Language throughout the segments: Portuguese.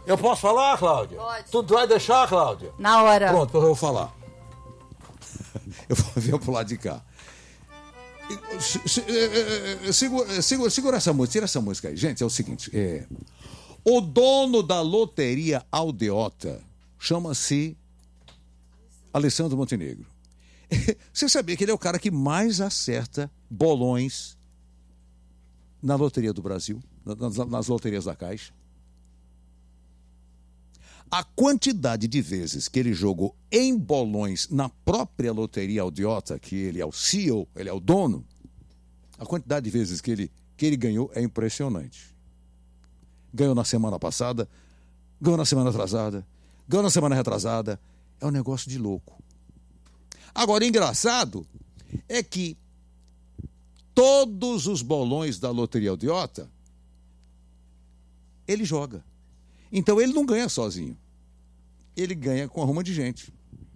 Eu posso falar, Cláudia? Pode. Tu vai deixar, Cláudia? Na hora. Pronto, eu vou falar. Eu vou pro lado de cá. Segura essa música, tira essa música aí. Gente, é o seguinte, o dono da loteria Aldeota chama-se Alessandro Montenegro. Você sabia que ele é o cara que mais acerta bolões na loteria do Brasil, nas loterias da Caixa? A quantidade de vezes que ele jogou em bolões na própria loteria Aldeota, que ele é o CEO, ele é o dono, a quantidade de vezes que ele ganhou é impressionante. Ganhou na semana passada, ganhou na semana atrasada, ganhou na semana retrasada. É um negócio de louco. Agora, engraçado é que todos os bolões da loteria Aldeota, ele joga. Então ele não ganha sozinho. Ele ganha com a ruma de gente.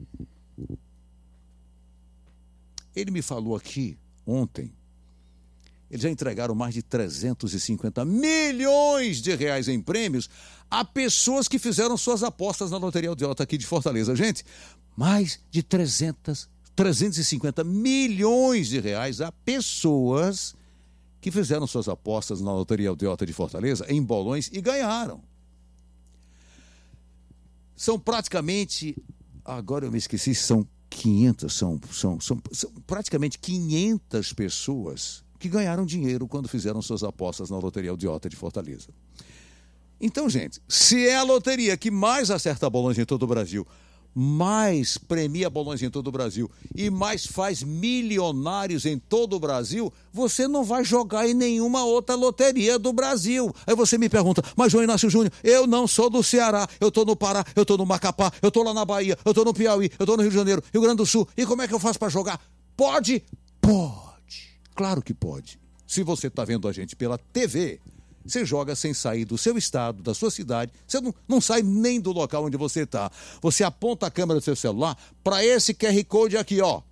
Ele me falou aqui ontem, eles já entregaram mais de 350 milhões de reais em prêmios a pessoas que fizeram suas apostas na loteria Aldeota aqui de Fortaleza. Gente, mais de 350 milhões de reais a pessoas que fizeram suas apostas na loteria Aldeota de Fortaleza em bolões e ganharam. São praticamente, agora eu me esqueci, são 500, são praticamente 500 pessoas que ganharam dinheiro quando fizeram suas apostas na loteria Aldeota de Fortaleza. Então, gente, se é a loteria que mais acerta bolões em todo o Brasil, mais premia bolões em todo o Brasil e mais faz milionários em todo o Brasil, você não vai jogar em nenhuma outra loteria do Brasil. Aí você me pergunta, mas João Inácio Júnior, eu não sou do Ceará, eu estou no Pará, eu estou no Macapá, eu estou lá na Bahia, eu estou no Piauí, eu estou no Rio de Janeiro, Rio Grande do Sul, e como é que eu faço para jogar? Pode? Pode. Claro que pode. Se você está vendo a gente pela TV, você joga sem sair do seu estado, da sua cidade. Você não sai nem do local onde você está. Você aponta a câmera do seu celular para esse QR Code aqui, ó.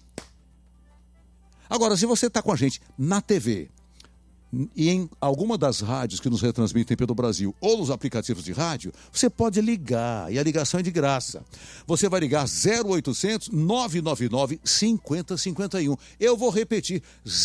Agora, se você está com a gente na TV e em alguma das rádios que nos retransmitem pelo Brasil ou nos aplicativos de rádio, você pode ligar, e a ligação é de graça. Você vai ligar 0800 999 5051. Eu vou repetir,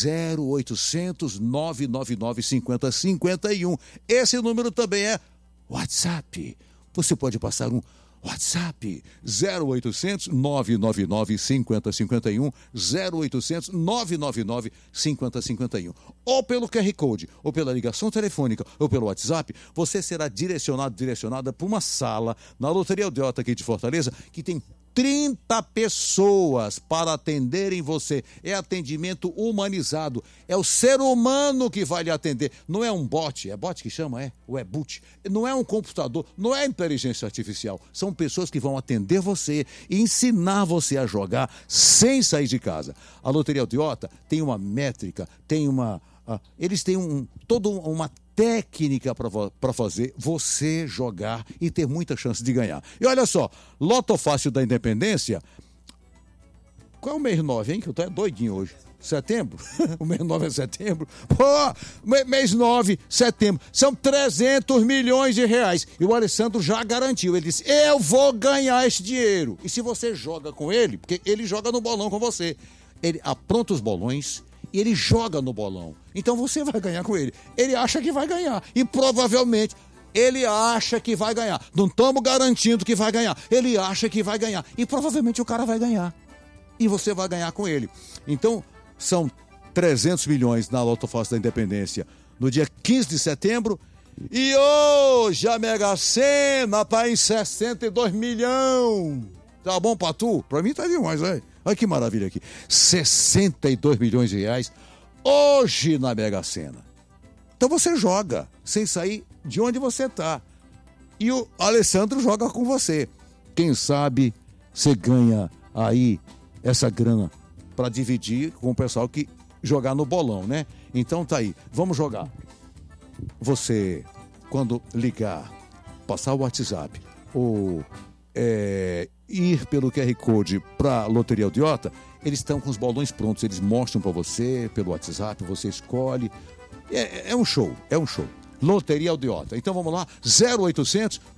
0800 999 5051. Esse número também é WhatsApp. Você pode passar um WhatsApp 0800 999 5051, 0800 999 5051. Ou pelo QR Code, ou pela ligação telefônica, ou pelo WhatsApp, você será direcionada para uma sala na Loteria Aldeota aqui de Fortaleza, que tem 30 pessoas para atenderem você. É atendimento humanizado. É o ser humano que vai lhe atender. Não é um bot. É bot que chama? Ou é boot? Não é um computador. Não é inteligência artificial. São pessoas que vão atender você e ensinar você a jogar sem sair de casa. A Loteria Aldeota tem uma métrica, tem uma... eles têm toda uma técnica para fazer você jogar e ter muita chance de ganhar. E olha só, Loto Fácil da Independência, qual é o mês 9, hein? Que eu tô doidinho hoje. Setembro? O mês 9 é setembro? Pô, mês 9, setembro. São 300 milhões de reais. E o Alessandro já garantiu. Ele disse, eu vou ganhar esse dinheiro. E se você joga com ele, porque ele joga no bolão com você, ele apronta os bolões e ele joga no bolão. Então você vai ganhar com ele. Ele acha que vai ganhar. E provavelmente ele acha que vai ganhar. Não estamos garantindo que vai ganhar. Ele acha que vai ganhar. E provavelmente o cara vai ganhar. E você vai ganhar com ele. Então, são 300 milhões na Loto Fácil da Independência no dia 15 de setembro. E hoje a Mega Sena tá em 62 milhões. Tá bom pra tu? Pra mim tá demais, velho. Olha que maravilha aqui. 62 milhões de reais hoje na Mega Sena. Então você joga sem sair de onde você tá. E o Alessandro joga com você. Quem sabe você ganha aí essa grana para dividir com o pessoal que jogar no bolão, né? Então tá aí. Vamos jogar. Você, quando ligar, passar o WhatsApp ou ir pelo QR Code para Loteria Aldeota, eles estão com os bolões prontos, eles mostram para você pelo WhatsApp, você escolhe. É um show, é um show. Loteria Aldeota. Então vamos lá, 0800